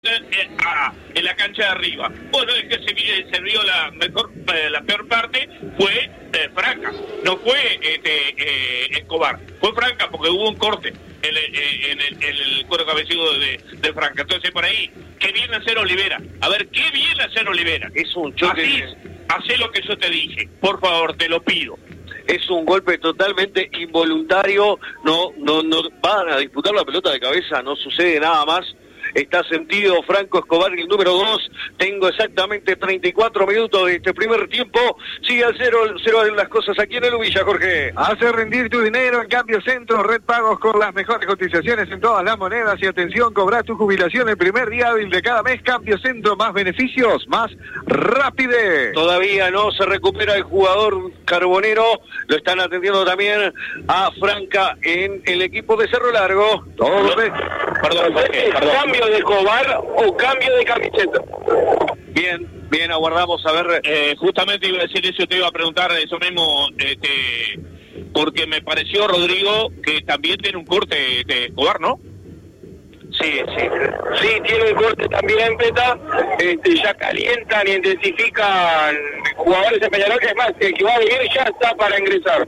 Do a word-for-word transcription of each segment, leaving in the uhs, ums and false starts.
En, a, en la cancha de arriba. Bueno, el que se, se vio la mejor, eh, la peor parte fue eh, Franca, no fue este, eh, Escobar, fue Franca porque hubo un corte en el, en el, en el cuero cabelludo de, de Franca. Entonces por ahí, qué bien hacer Olivera, a ver, qué bien hacer Olivera, es un choque. Así, hacé lo que yo te dije, por favor, te lo pido. Es un golpe totalmente involuntario, no, no, no van a disputar la pelota de cabeza, no sucede nada más. Está sentido Franco Escobar, el número dos. Tengo exactamente treinta y cuatro minutos de este primer tiempo. Sigue al cero, cero de las cosas aquí en el Ubilla, Jorge. Hace rendir tu dinero en Cambio Centro, Red Pagos con las mejores cotizaciones en todas las monedas. Y atención, cobra tu jubilación el primer día hábil de cada mes. Cambio Centro, más beneficios, más rapidez. Todavía no se recupera el jugador carbonero. Lo están atendiendo también a Franca en el equipo de Cerro Largo. Todo de... Perdón, Jorge, perdón. ¿Cambio de Escobar o cambio de camiseta? Bien, bien, aguardamos a ver. Eh, justamente iba a decir eso, te iba a preguntar eso mismo, este, porque me pareció, Rodrigo, que también tiene un corte de Escobar, ¿no? Sí, sí, sí, tiene un corte también, Peta. Este, ya calientan y intensifican jugadores de Peñarol. Es más, el que va a venir ya está para ingresar.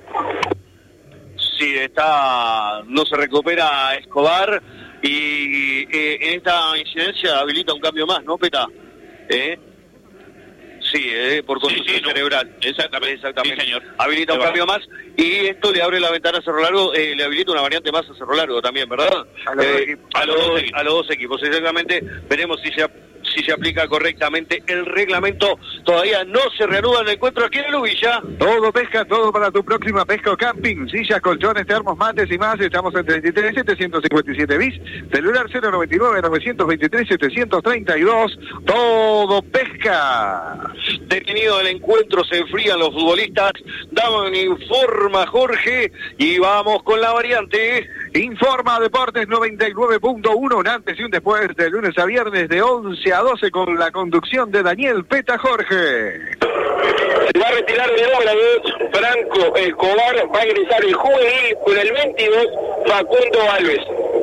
Sí, está, no se recupera Escobar. Y eh, en esta incidencia habilita un cambio más, ¿no, Peta? ¿Eh? Sí, eh, por contusión sí, sí, cerebral. No. Exactamente, exactamente. Sí, señor. Habilita un cambio más y esto le abre la ventana a Cerro Largo, eh, le habilita una variante más a Cerro Largo también, ¿verdad? A los, eh, a a los, dos, a los dos equipos, exactamente. Veremos si se si se aplica correctamente el reglamento. Todavía no se reanuda el encuentro aquí en el Ubilla. Todo pesca, todo para tu próxima pesca o camping. Sillas, colchones, termos, mates y más. Estamos en treinta y tres setecientos cincuenta y siete bis. Celular cero noventa y nueve novecientos veintitrés setecientos treinta y dos. Todo pesca. Detenido el encuentro, se enfrían los futbolistas. Daban informa Jorge y vamos con la variante. Informa Deportes noventa y nueve punto uno, un antes y un después de lunes a viernes de once a doce con la conducción de Daniel Peta Jorge. Se va a retirar de número dos Franco Escobar, va a ingresar el juvenil con el veintidós Facundo Alves.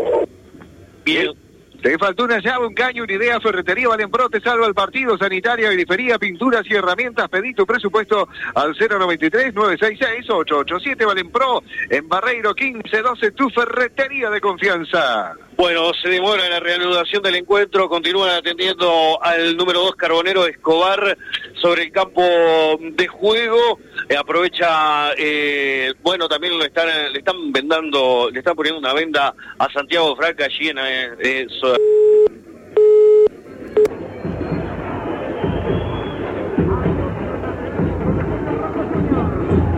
Bien. Te faltó una llave, un caño, una idea, Ferretería Valenpro te salva el partido, sanitaria, grifería, pinturas y herramientas. Pedí tu presupuesto al cero noventa y tres nueve seis seis ocho ocho siete. Valenpro en Barreiro quince doce, tu ferretería de confianza. Bueno, se demora la reanudación del encuentro, continúan atendiendo al número dos Carbonero Escobar sobre el campo de juego, eh, aprovecha, eh, bueno, también le están, le están vendando, le están poniendo una venda a Santiago Franca allí en eh, eh, so